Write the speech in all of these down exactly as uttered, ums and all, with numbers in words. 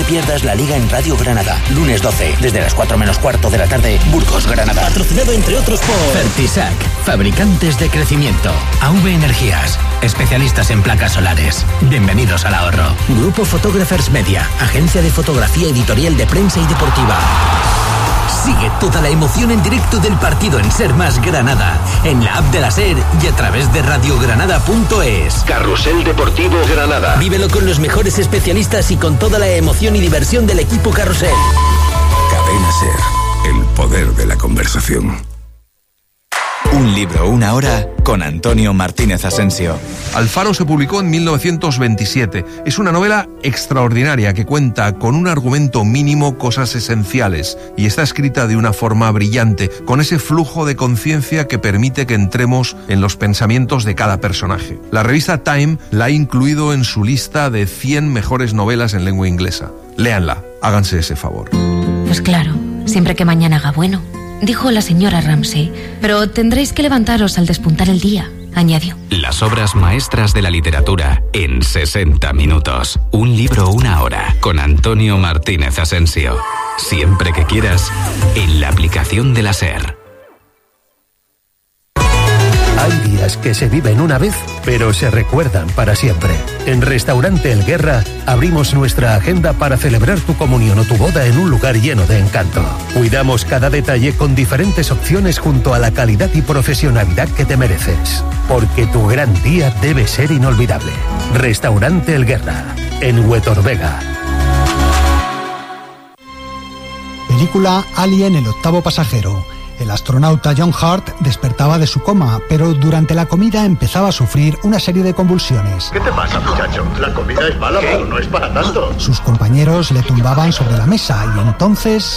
pierdas la Liga en Radio Granada. Lunes doce, desde las cuatro menos cuarto de la tarde, Burgos, Granada. Patrocinado entre otros por Fertisac, fabricantes de crecimiento. A V Energías, especialistas en placas solares. Bienvenidos al ahorro. Grupo Photographers Media, agencia de fotografía editorial de prensa y deportiva. Sigue toda la emoción en directo del partido en Ser Más Granada, en la app de la SER y a través de radiogranada punto es. Carrusel Deportivo Granada. Vívelo con los mejores especialistas y con toda la emoción y diversión del equipo Carrusel. Cadena SER, el poder de la conversación. Un libro, una hora, con Antonio Martínez Asensio. Alfaro se publicó en mil novecientos veintisiete. Es una novela extraordinaria que cuenta con un argumento mínimo, cosas esenciales, y está escrita de una forma brillante, con ese flujo de conciencia que permite que entremos en los pensamientos de cada personaje. La revista Time la ha incluido en su lista de cien mejores novelas en lengua inglesa. Léanla, háganse ese favor. Pues claro, siempre que mañana haga bueno, dijo la señora Ramsey, pero tendréis que levantaros al despuntar el día, añadió. Las obras maestras de la literatura en sesenta minutos. Un libro, una hora, con Antonio Martínez Asensio. Siempre que quieras, en la aplicación de la SER. Hay días que se viven una vez, pero se recuerdan para siempre. En Restaurante El Guerra abrimos nuestra agenda para celebrar tu comunión o tu boda en un lugar lleno de encanto. Cuidamos cada detalle con diferentes opciones junto a la calidad y profesionalidad que te mereces. Porque tu gran día debe ser inolvidable. Restaurante El Guerra, en Huetorvega. Película Alien, el octavo pasajero. El astronauta John Hurt despertaba de su coma, pero durante la comida empezaba a sufrir una serie de convulsiones. ¿Qué te pasa, muchacho? La comida es mala, ¿qué? Pero no es para tanto. Sus compañeros le tumbaban sobre la mesa y entonces...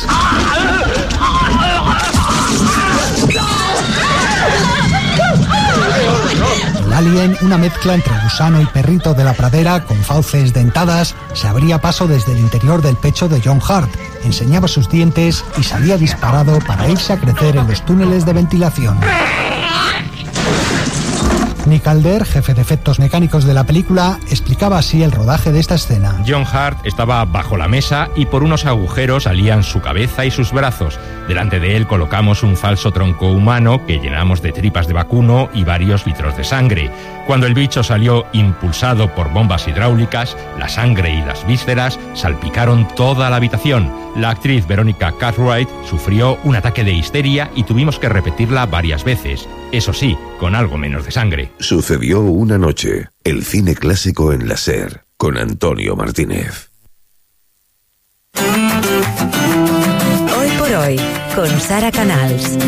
El alien, una mezcla entre gusano y perrito de la pradera con fauces dentadas, se abría paso desde el interior del pecho de John Hurt, enseñaba sus dientes y salía disparado para irse a crecer en los túneles de ventilación. Nick Calder, jefe de efectos mecánicos de la película, explicaba así el rodaje de esta escena. John Hurt estaba bajo la mesa y por unos agujeros salían su cabeza y sus brazos. Delante de él colocamos un falso tronco humano que llenamos de tripas de vacuno y varios litros de sangre. Cuando el bicho salió impulsado por bombas hidráulicas, la sangre y las vísceras salpicaron toda la habitación. La actriz Veronica Cartwright sufrió un ataque de histeria y tuvimos que repetirla varias veces. Eso sí, con algo menos de sangre. Sucedió una noche. El cine clásico en la SER, con Antonio Martínez. Hoy por hoy, con Sara Canals.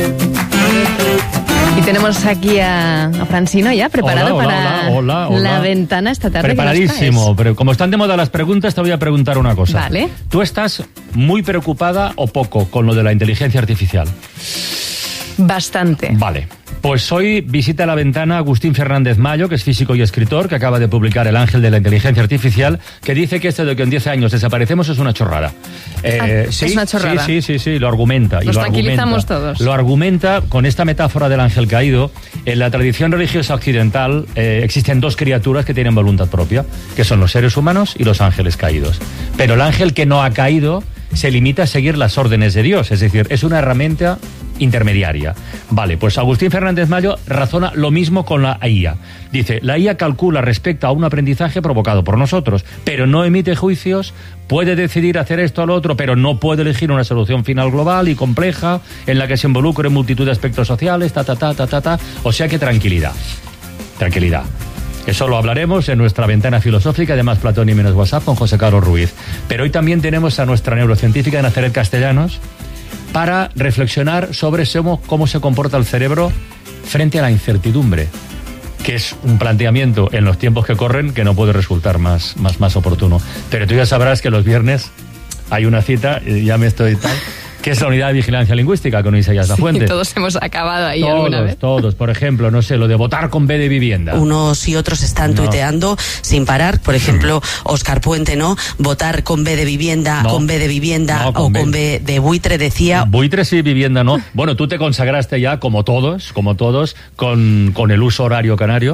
Y tenemos aquí a, a Francino ya preparado hola, hola, para hola, hola, hola. la ventana esta tarde. Preparadísimo, pero como están de moda las preguntas, te voy a preguntar una cosa. Vale. ¿Tú estás muy preocupada o poco con lo de la inteligencia artificial? Bastante. Vale. Pues hoy visita la ventana Agustín Fernández Mayo, que es físico y escritor, que acaba de publicar El ángel de la inteligencia artificial, que dice que esto de que en diez años desaparecemos es una chorrada. Eh, ah, sí, es una chorrada. Sí, sí, sí, sí, lo argumenta. Nos y lo tranquilizamos argumenta, todos. Lo argumenta con esta metáfora del ángel caído. En la tradición religiosa occidental eh, existen dos criaturas que tienen voluntad propia, que son los seres humanos y los ángeles caídos. Pero el ángel que no ha caído se limita a seguir las órdenes de Dios, es decir, es una herramienta intermediaria. Vale, pues Agustín Fernández Mayo razona lo mismo con la I A. Dice, la I A calcula respecto a un aprendizaje provocado por nosotros, pero no emite juicios, puede decidir hacer esto o lo otro, pero no puede elegir una solución final global y compleja en la que se involucre multitud de aspectos sociales, ta, ta, ta, ta, ta, ta. O sea que tranquilidad, tranquilidad. Eso lo hablaremos en nuestra ventana filosófica de Más Platón y Menos WhatsApp con José Carlos Ruiz. Pero hoy también tenemos a nuestra neurocientífica Nazaret Castellanos para reflexionar sobre cómo se comporta el cerebro frente a la incertidumbre, que es un planteamiento en los tiempos que corren que no puede resultar más, más, más oportuno. Pero tú ya sabrás que los viernes hay una cita, ya me estoy tal, que es la unidad de vigilancia lingüística con Isaías Lafuente. Sí, todos hemos acabado ahí todos, alguna vez. Todos, por ejemplo, no sé, lo de votar con B de vivienda. Unos y otros están no. tuiteando sin parar. Por ejemplo, Óscar Puente, ¿no? Votar con B de vivienda, no. con B de vivienda no, con o B. con B de buitre, decía. Buitre sí, vivienda no. Bueno, tú te consagraste ya, como todos, como todos, con, con el uso horario canario.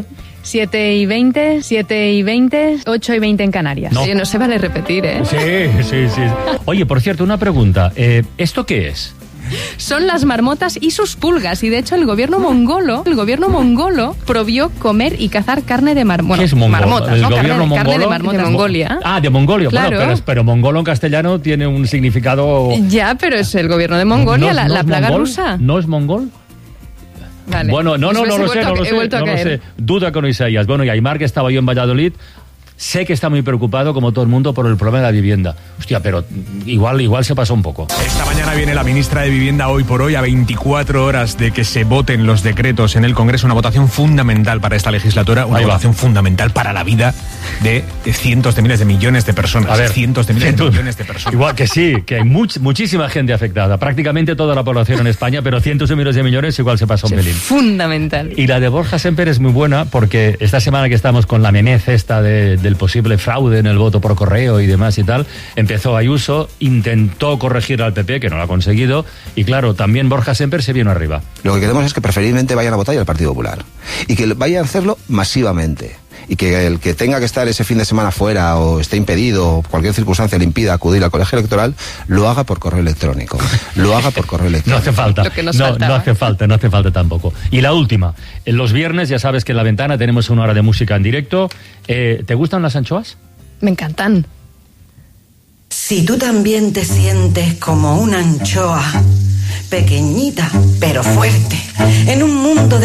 siete y veinte, siete y veinte, ocho y veinte en Canarias. No. Oye, no se vale repetir, ¿eh? Sí, sí, sí. Oye, por cierto, una pregunta. Eh, ¿Esto qué es? Son las marmotas y sus pulgas. Y de hecho el gobierno mongolo, el gobierno mongolo prohibió comer y cazar carne de mar... bueno, ¿Qué es mongolo? marmotas, ¿El ¿no? gobierno Carne, de- carne de, mongolo? mar- de Mongolia. Ah, de Mongolia. Claro. Bueno, pero, pero mongolo en castellano tiene un significado... Ya, pero es el gobierno de Mongolia, ¿No- la, no la es plaga mongol? rusa. ¿No es mongol? Vale. Bueno, no, no, Pues no he lo vuelto sé, a no ca- lo he sé, vuelto a no lo caer. sé. Duda con Isaías. Bueno, y Aymar, que estaba yo en Valladolid, sé que está muy preocupado, como todo el mundo, por el problema de la vivienda. Hostia, pero igual, igual se pasó un poco. Esta mañana viene la ministra de Vivienda hoy por hoy a veinticuatro horas de que se voten los decretos en el Congreso, una votación fundamental para esta legislatura, una Ahí va. votación fundamental para la vida de cientos de miles de millones de personas. A ver, cientos de miles cientos- de millones de personas. Igual que sí, que hay much- muchísima gente afectada, prácticamente toda la población en España, pero cientos de miles de millones igual se pasa un pelín. Fundamental. Y la de Borja Semper es muy buena porque esta semana que estamos con la memez esta de- del posible fraude en el voto por correo y demás y tal, empezó Ayuso, intentó corregir al P P, que no lo ha conseguido, y claro, también Borja Semper se vino arriba. Lo que queremos es que preferiblemente vayan a votar y al Partido Popular. Y que vayan a hacerlo masivamente. Y que el que tenga que estar ese fin de semana fuera o esté impedido o cualquier circunstancia le impida acudir al colegio electoral, lo haga por correo electrónico. Lo haga por correo electrónico. No hace falta. Lo que nos no, faltaba. no hace falta, no hace falta tampoco. Y la última, en los viernes ya sabes que en La Ventana tenemos una hora de música en directo. Eh, ¿Te gustan las anchoas? Me encantan. Si tú también te sientes como una anchoa, pequeñita pero fuerte, en un mundo de